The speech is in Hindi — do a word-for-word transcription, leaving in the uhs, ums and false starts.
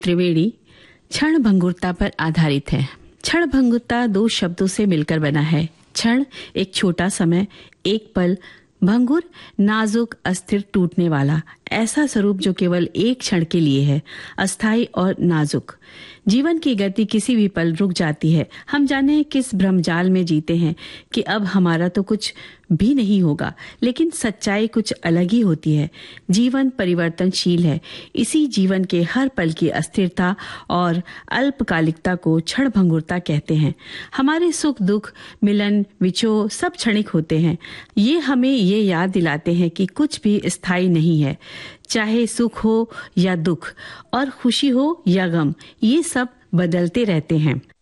त्रिवेणी क्षण भंगुरता पर आधारित है। क्षण भंगुरता दो शब्दों से मिलकर बना है। क्षण एक छोटा समय, एक पल, भंगुर नाजुक, अस्थिर, टूटने वाला, ऐसा स्वरूप जो केवल एक क्षण के लिए है, अस्थायी और नाजुक। जीवन की गति किसी भी पल रुक जाती है। हम जाने किस भ्रमजाल में जीते हैं कि अब हमारा तो कुछ भी नहीं होगा, लेकिन सच्चाई कुछ अलग ही होती है। जीवन परिवर्तनशील है। इसी जीवन के हर पल की अस्थिरता और अल्पकालिकता को क्षण भंगुरता कहते हैं। हमारे सुख दुख, मिलन विछोह सब क्षणिक होते हैं। ये हमें ये याद दिलाते हैं कि कुछ भी स्थायी नहीं है, चाहे सुख हो या दुख, और खुशी हो या गम, ये सब बदलते रहते हैं।